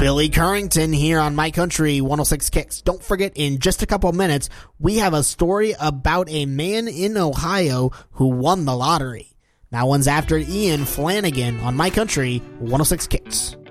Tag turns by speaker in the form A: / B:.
A: Billy Currington here on My Country 106 Kicks. Don't forget, in just a couple minutes, we have a story about a man in Ohio who won the lottery. That one's after Ian Flanagan on My Country 106 Kicks.